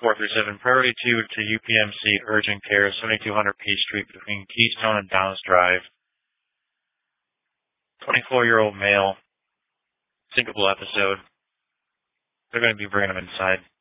437, priority 2 to UPMC, urgent care, 7200 P Street between Keystone and Downs Drive. 24-year-old male, syncopal episode. They're going to be bringing him inside.